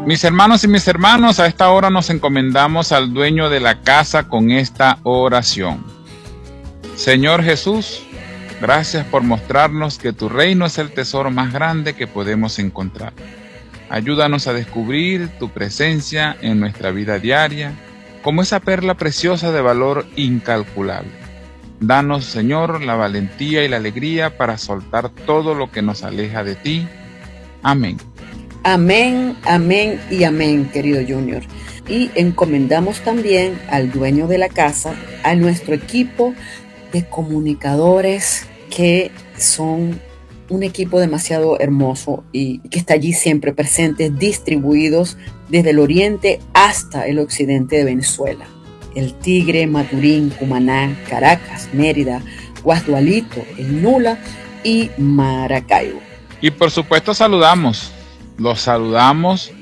Mis hermanos y mis hermanas, a esta hora nos encomendamos al dueño de la casa con esta oración. Señor Jesús, gracias por mostrarnos que tu reino es el tesoro más grande que podemos encontrar. Ayúdanos a descubrir tu presencia en nuestra vida diaria como esa perla preciosa de valor incalculable. Danos, Señor, la valentía y la alegría para soltar todo lo que nos aleja de ti. Amén. Amén, amén y amén, querido Junior. Y encomendamos también al dueño de la casa, a nuestro equipo de comunicadores que son un equipo demasiado hermoso y que está allí siempre presente, distribuidos desde el oriente hasta el occidente de Venezuela. El Tigre, Maturín, Cumaná, Caracas, Mérida, Guasdualito, El Nula y Maracaibo. Y por supuesto los saludamos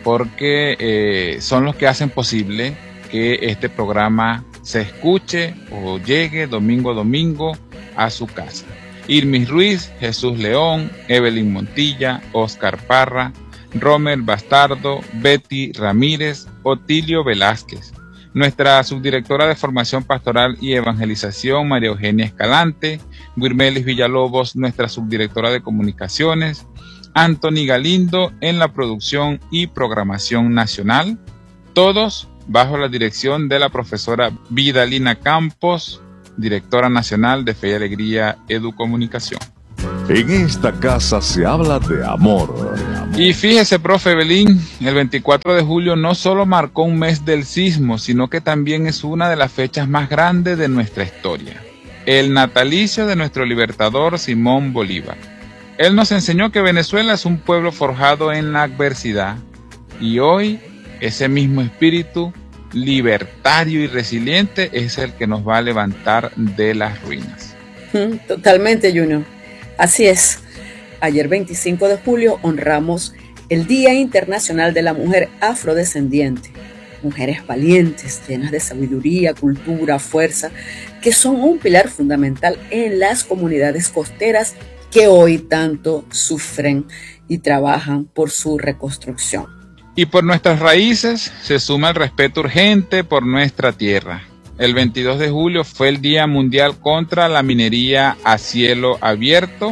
porque son los que hacen posible que este programa se escuche o llegue domingo a domingo a su casa. Irmis Ruiz, Jesús León, Evelyn Montilla, Oscar Parra, Romer Bastardo, Betty Ramírez, Otilio Velázquez. Nuestra subdirectora de Formación Pastoral y Evangelización, María Eugenia Escalante, Guirmelis Villalobos, nuestra subdirectora de Comunicaciones, Anthony Galindo en la producción y programación nacional, todos bajo la dirección de la profesora Vidalina Campos, directora nacional de Fe y Alegría Educomunicación. En esta casa se habla de amor. Y fíjese, profe Belín, el 24 de julio no solo marcó un mes del sismo, sino que también es una de las fechas más grandes de nuestra historia, el natalicio de nuestro libertador Simón Bolívar. Él nos enseñó que Venezuela es un pueblo forjado en la adversidad y hoy ese mismo espíritu libertario y resiliente es el que nos va a levantar de las ruinas. Totalmente, Junior. Así es. Ayer 25 de julio honramos el Día Internacional de la Mujer Afrodescendiente. Mujeres valientes, llenas de sabiduría, cultura, fuerza, que son un pilar fundamental en las comunidades costeras que hoy tanto sufren y trabajan por su reconstrucción. Y por nuestras raíces se suma el respeto urgente por nuestra tierra. El 22 de julio fue el Día Mundial contra la Minería a Cielo Abierto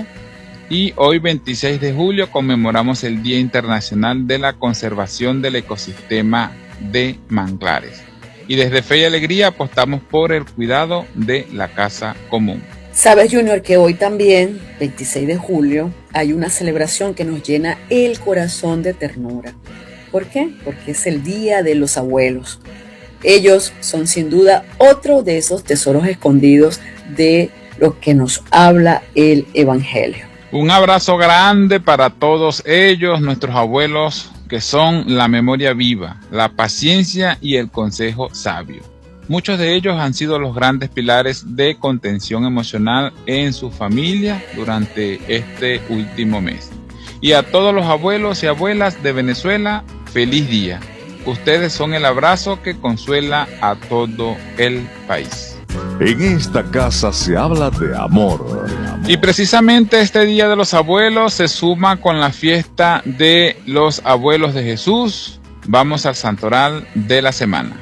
y hoy 26 de julio conmemoramos el Día Internacional de la Conservación del Ecosistema de Manglares. Y desde Fe y Alegría apostamos por el cuidado de la casa común. Sabes, Junior, que hoy también, 26 de julio, hay una celebración que nos llena el corazón de ternura. ¿Por qué? Porque es el Día de los Abuelos. Ellos son sin duda otro de esos tesoros escondidos de lo que nos habla el Evangelio. Un abrazo grande para todos ellos, nuestros abuelos, que son la memoria viva, la paciencia y el consejo sabio. Muchos de ellos han sido los grandes pilares de contención emocional en su familia durante este último mes. Y a todos los abuelos y abuelas de Venezuela, feliz día. Ustedes son el abrazo que consuela a todo el país. En esta casa se habla de amor. Y precisamente este Día de los Abuelos se suma con la fiesta de los abuelos de Jesús. Vamos al santoral de la semana.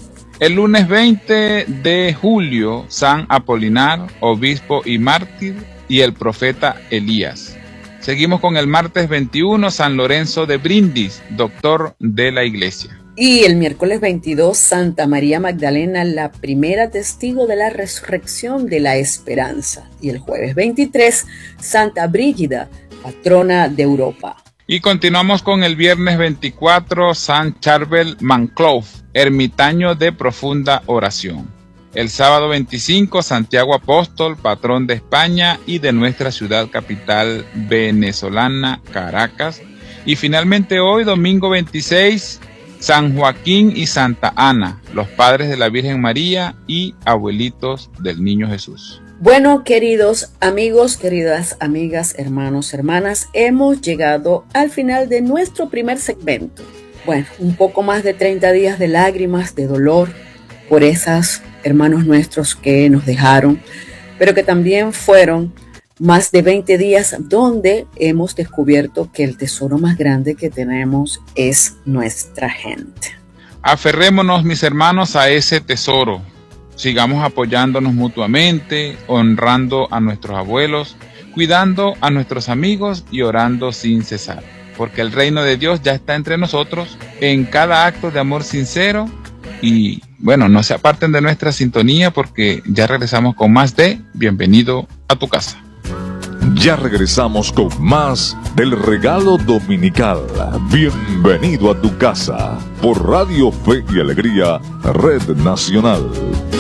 El lunes 20 de julio, San Apolinar, obispo y mártir, y el profeta Elías. Seguimos con el martes 21, San Lorenzo de Brindis, doctor de la Iglesia. Y el miércoles 22, Santa María Magdalena, la primera testigo de la resurrección de la esperanza. Y el jueves 23, Santa Brígida, patrona de Europa. Y continuamos con el viernes 24, San Charbel Manclov, ermitaño de profunda oración. El sábado 25, Santiago Apóstol, patrón de España y de nuestra ciudad capital venezolana, Caracas. Y finalmente hoy, domingo 26, San Joaquín y Santa Ana, los padres de la Virgen María y abuelitos del Niño Jesús. Bueno, queridos amigos, queridas amigas, hermanos, hermanas, hemos llegado al final de nuestro primer segmento. Bueno, un poco más de 30 días de lágrimas, de dolor por esos hermanos nuestros que nos dejaron, pero que también fueron más de 20 días donde hemos descubierto que el tesoro más grande que tenemos es nuestra gente. Aferrémonos, mis hermanos, a ese tesoro. Sigamos apoyándonos mutuamente, honrando a nuestros abuelos, cuidando a nuestros amigos y orando sin cesar. Porque el reino de Dios ya está entre nosotros en cada acto de amor sincero. Y bueno, no se aparten de nuestra sintonía porque ya regresamos con más de Bienvenido a tu casa. Ya regresamos con más del regalo dominical. Bienvenido a tu casa por Radio Fe y Alegría, Red Nacional.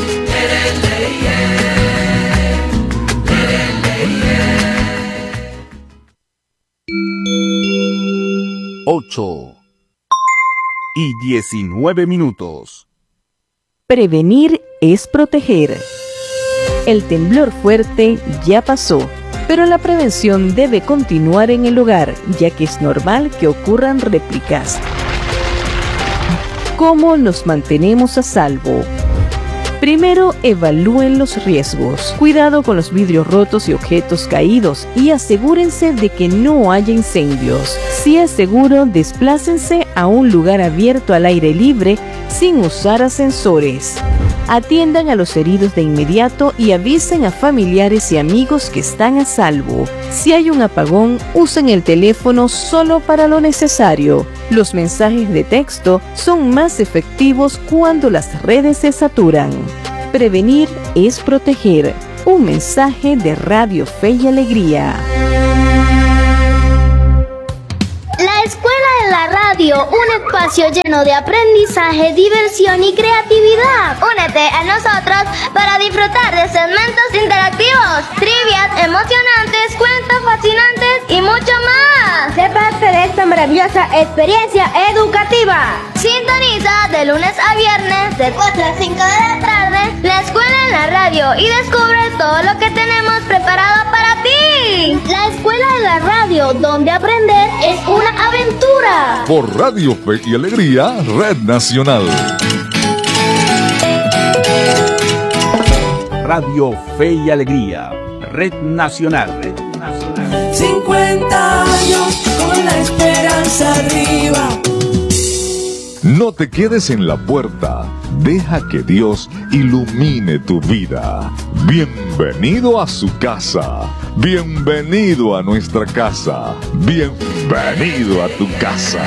8:19. Prevenir es proteger. El temblor fuerte ya pasó, pero la prevención debe continuar en el hogar, ya que es normal que ocurran réplicas. ¿Cómo nos mantenemos a salvo? Primero, evalúen los riesgos. Cuidado con los vidrios rotos y objetos caídos y asegúrense de que no haya incendios. Si es seguro, desplácense a un lugar abierto al aire libre sin usar ascensores. Atiendan a los heridos de inmediato y avisen a familiares y amigos que están a salvo. Si hay un apagón, usen el teléfono solo para lo necesario. Los mensajes de texto son más efectivos cuando las redes se saturan. Prevenir es proteger. Un mensaje de Radio Fe y Alegría. La Escuela de la Radio, un espacio lleno de aprendizaje, diversión y creatividad. Únete a nosotros para disfrutar de segmentos interactivos, trivias emocionantes, cuentos fascinantes y mucho más. Sé parte de esta maravillosa experiencia educativa. Sintoniza de lunes a viernes de 4 a 5 de la tarde la Escuela en la Radio y descubre todo lo que tenemos preparado para ti. La Escuela de la Radio, donde aprender es una aventura. Por Radio Fe y Alegría, Red Nacional. Radio Fe y Alegría, Red Nacional. 50 años con la esperanza arriba. No te quedes en la puerta. Deja que Dios ilumine tu vida. Bienvenido a su casa. Bienvenido a nuestra casa. Bienvenido a tu casa.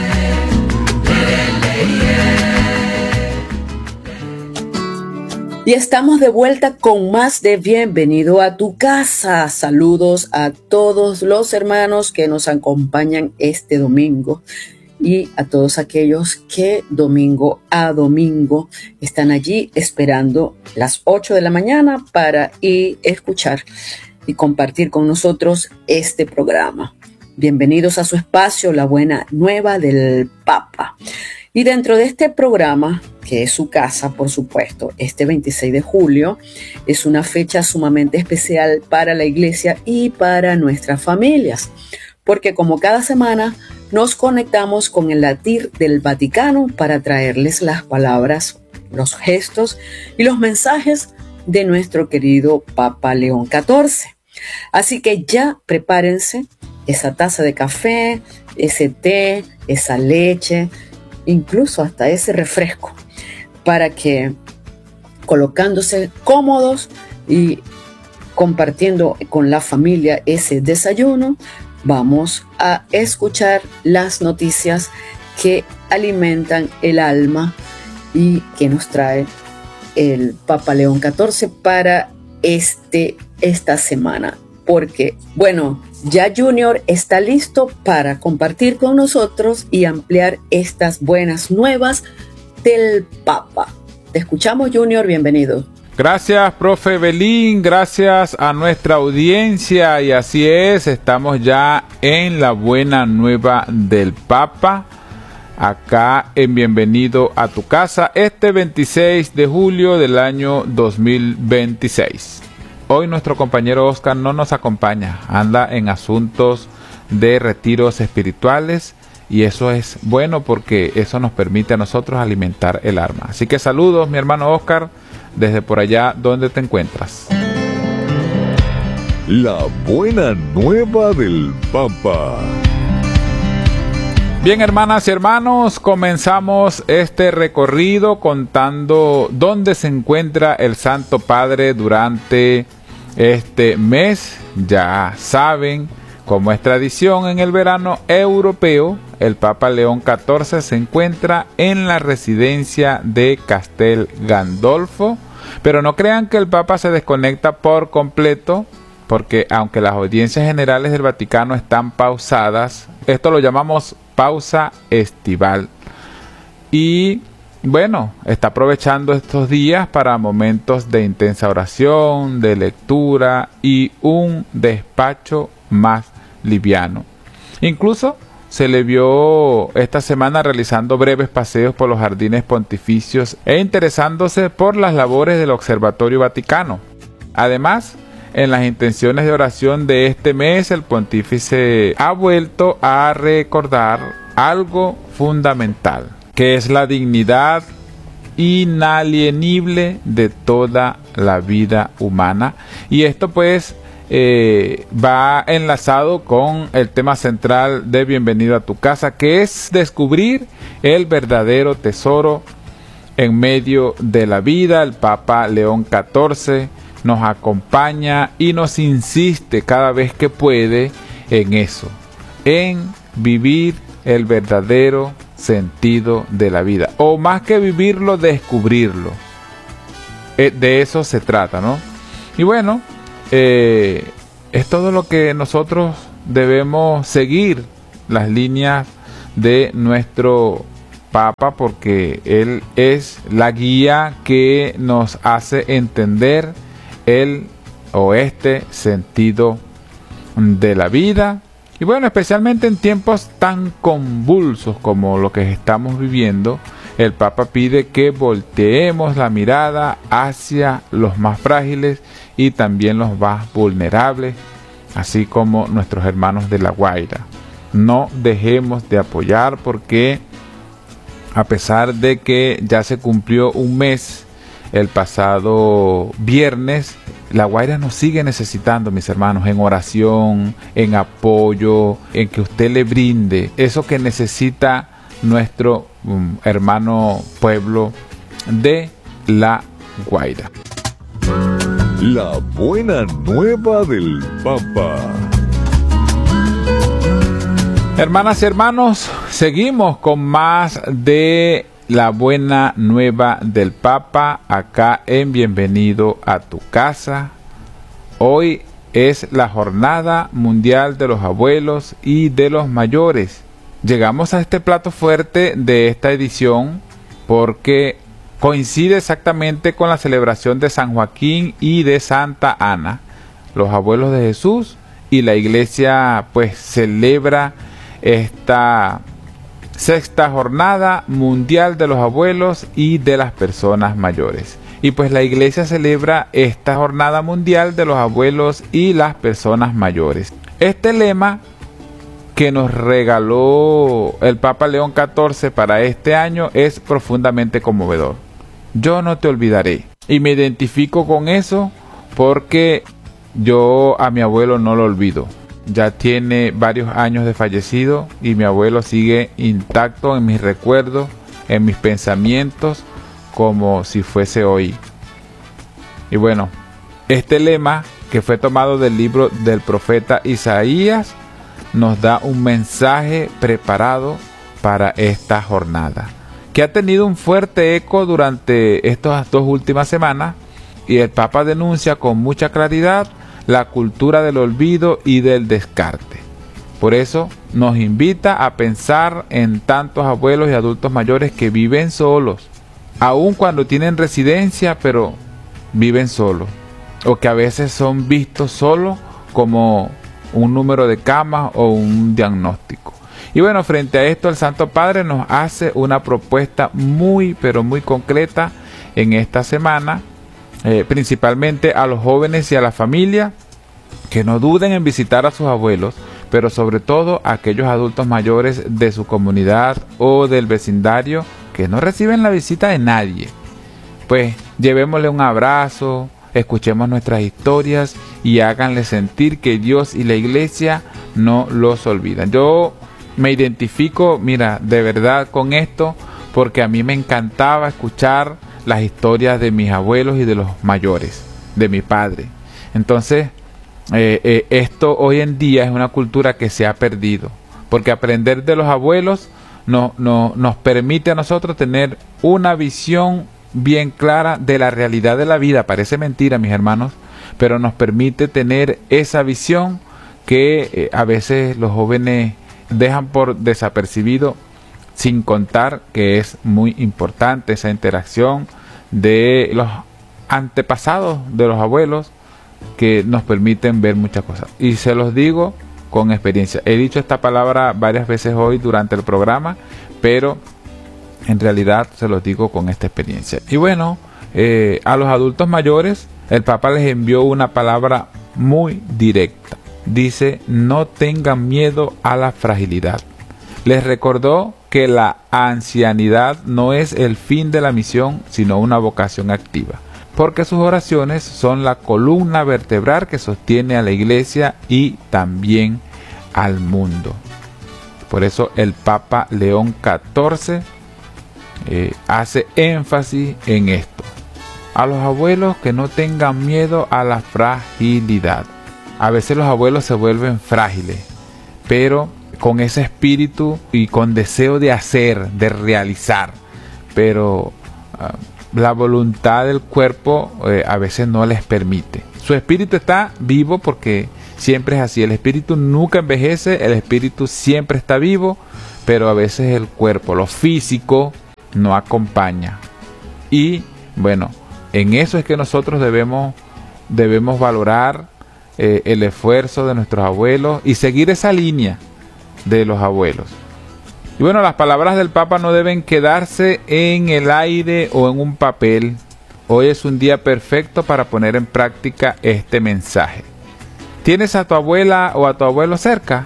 Y estamos de vuelta con más de Bienvenido a tu casa. Saludos a todos los hermanos que nos acompañan este domingo y a todos aquellos que domingo a domingo están allí esperando las 8 de la mañana para ir a escuchar y compartir con nosotros este programa. Bienvenidos a su espacio, La Buena Nueva del Papa. Y dentro de este programa, que es su casa, por supuesto, este 26 de julio es una fecha sumamente especial para la iglesia y para nuestras familias, porque como cada semana nos conectamos con el latir del Vaticano para traerles las palabras, los gestos y los mensajes de nuestro querido Papa León XIV. Así que ya prepárense esa taza de café, ese té, esa leche, incluso hasta ese refresco, para que colocándose cómodos y compartiendo con la familia ese desayuno, vamos a escuchar las noticias que alimentan el alma y que nos trae el Papa León XIV para esta semana. Porque, bueno, ya Junior está listo para compartir con nosotros y ampliar estas buenas nuevas del Papa. Te escuchamos, Junior, bienvenido. Gracias, profe Belín, gracias a nuestra audiencia, y así es, estamos ya en la buena nueva del Papa, acá en Bienvenido a tu casa, este 26 de julio del año 2026. Hoy nuestro compañero Oscar no nos acompaña, anda en asuntos de retiros espirituales, y eso es bueno porque eso nos permite a nosotros alimentar el alma. Así que saludos, mi hermano Oscar, desde por allá donde te encuentras. La buena nueva del Papa. Bien, hermanas y hermanos, comenzamos este recorrido contando dónde se encuentra el Santo Padre durante este mes. Ya saben, como es tradición en el verano europeo, el Papa León XIV se encuentra en la residencia de Castel Gandolfo. Pero no crean que el Papa se desconecta por completo, porque aunque las audiencias generales del Vaticano están pausadas, esto lo llamamos pausa estival. Y bueno, está aprovechando estos días para momentos de intensa oración, de lectura y un despacho más liviano. Incluso se le vio esta semana realizando breves paseos por los jardines pontificios e interesándose por las labores del Observatorio Vaticano. Además, en las intenciones de oración de este mes, el pontífice ha vuelto a recordar algo fundamental, que es la dignidad inalienable de toda la vida humana. Y esto pues va enlazado con el tema central de Bienvenido a tu casa, que es descubrir el verdadero tesoro en medio de la vida. El Papa León XIV nos acompaña y nos insiste cada vez que puede en eso, en vivir el verdadero sentido de la vida, o más que vivirlo, descubrirlo. De eso se trata, ¿no? Y bueno, es todo lo que nosotros debemos seguir, las líneas de nuestro Papa, porque él es la guía que nos hace entender el o este sentido de la vida. Y bueno, especialmente en tiempos tan convulsos como lo que estamos viviendo, el Papa pide que volteemos la mirada hacia los más frágiles y también los más vulnerables, así como nuestros hermanos de La Guaira. No dejemos de apoyar, porque a pesar de que ya se cumplió un mes el pasado viernes, La Guaira nos sigue necesitando, mis hermanos, en oración, en apoyo, en que usted le brinde eso que necesita nuestro hermano pueblo de La Guaira. La buena nueva del Papa. Hermanas y hermanos, seguimos con más de la buena nueva del Papa acá en Bienvenido a tu casa. Hoy es la Jornada Mundial de los Abuelos y de los Mayores. Llegamos a este plato fuerte de esta edición porque coincide exactamente con la celebración de San Joaquín y de Santa Ana, los abuelos de Jesús, y la Iglesia pues celebra esta sexta Jornada Mundial de los Abuelos y de las Personas Mayores. Y pues la Iglesia celebra esta Jornada Mundial de los Abuelos y las Personas Mayores. Este lema que nos regaló el Papa León XIV para este año es profundamente conmovedor. Yo no te olvidaré. Y me identifico con eso porque yo a mi abuelo no lo olvido. Ya tiene varios años de fallecido y mi abuelo sigue intacto en mis recuerdos, en mis pensamientos, como si fuese hoy. Y bueno, este lema, que fue tomado del libro del profeta Isaías, nos da un mensaje preparado para esta jornada, que ha tenido un fuerte eco durante estas 2 últimas semanas, y el Papa denuncia con mucha claridad la cultura del olvido y del descarte. Por eso nos invita a pensar en tantos abuelos y adultos mayores que viven solos, aun cuando tienen residencia, pero viven solos, o que a veces son vistos solo como un número de camas o un diagnóstico. Y bueno, frente a esto, el Santo Padre nos hace una propuesta muy, pero muy concreta en esta semana, principalmente a los jóvenes y a la familia, que no duden en visitar a sus abuelos, pero sobre todo a aquellos adultos mayores de su comunidad o del vecindario que no reciben la visita de nadie. Pues llevémosle un abrazo, escuchemos nuestras historias y háganle sentir que Dios y la iglesia no los olvidan. Yo me identifico, mira, de verdad con esto, porque a mí me encantaba escuchar las historias de mis abuelos y de los mayores, de mi padre. Entonces, esto hoy en día es una cultura que se ha perdido, porque aprender de los abuelos nos permite a nosotros tener una visión bien clara de la realidad de la vida. Parece mentira, mis hermanos, pero nos permite tener esa visión que a veces los jóvenes dejan por desapercibido, sin contar que es muy importante esa interacción de los antepasados de los abuelos, que nos permiten ver muchas cosas. Y se los digo con experiencia. He dicho esta palabra varias veces hoy durante el programa, pero en realidad se los digo con esta experiencia. Y bueno, a los adultos mayores, el Papa les envió una palabra muy directa. Dice: no tengan miedo a la fragilidad. Les recordó que la ancianidad no es el fin de la misión, sino una vocación activa, porque sus oraciones son la columna vertebral que sostiene a la iglesia y también al mundo. Por eso el Papa León XIV hace énfasis en esto. A los abuelos que no tengan miedo a la fragilidad. A veces los abuelos se vuelven frágiles, pero con ese espíritu y con deseo de hacer, de realizar, pero la voluntad del cuerpo a veces no les permite. Su espíritu está vivo porque siempre es así. El espíritu nunca envejece, el espíritu siempre está vivo, pero a veces el cuerpo, lo físico, no acompaña. Y bueno, en eso es que nosotros debemos valorar el esfuerzo de nuestros abuelos y seguir esa línea de los abuelos. Y bueno, las palabras del Papa no deben quedarse en el aire o en un papel. Hoy es un día perfecto para poner en práctica este mensaje. ¿Tienes a tu abuela o a tu abuelo cerca?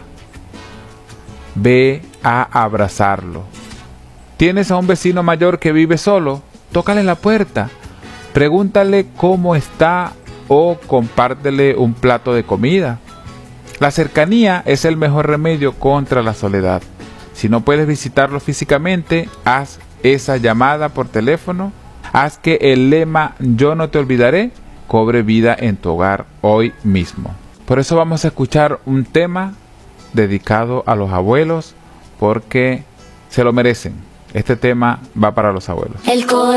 Ve a abrazarlo. ¿Tienes a un vecino mayor que vive solo? Tócale la puerta. Pregúntale cómo está o compártele un plato de comida. La cercanía es el mejor remedio contra la soledad. Si no puedes visitarlo físicamente, haz esa llamada por teléfono. Haz que el lema "yo no te olvidaré" cobre vida en tu hogar hoy mismo. Por eso vamos a escuchar un tema dedicado a los abuelos, porque se lo merecen. Este tema va para los abuelos.